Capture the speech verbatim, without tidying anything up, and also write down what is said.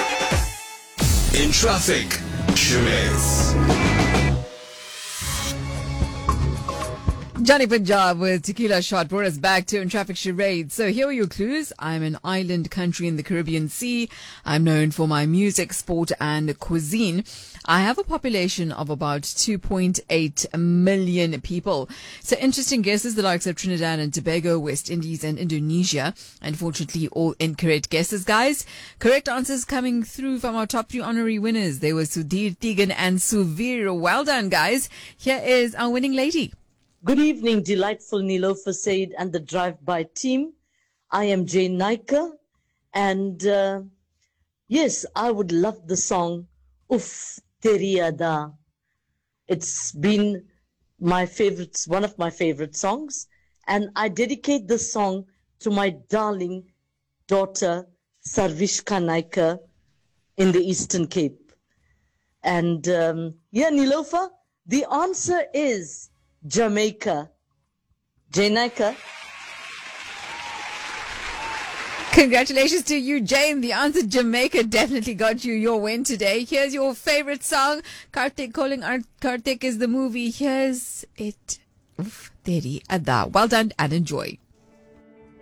In traffic, Shirez. Johnny Punjab with Tequila Shot brought us back to In Traffic Charade. So here are your clues. I'm an island country in the Caribbean Sea. I'm known for my music, sport and cuisine. I have a population of about two point eight million people. So interesting guesses, the likes of Trinidad and Tobago, West Indies and Indonesia. Unfortunately, all incorrect guesses, guys. Correct answers coming through from our top three honorary winners. They were Sudhir, Tegan and Suvir. Well done, guys. Here is our winning lady. Good evening, delightful Nilofer Said and the Drive-By team. I am Jane Naika, and uh, yes, I would love the song Uff Teri Ada. It's been my favorite, one of my favorite songs, and I dedicate this song to my darling daughter Sarvishka Naika in the Eastern Cape. And um, yeah, Nilofer, the answer is Jamaica. Jamaica. Congratulations to you, Jane. The answer Jamaica definitely got you your win today. Here's your favorite song. Karthik calling Art Karthik is the movie. Here's it. Uff, Teri Ada. Well done and enjoy.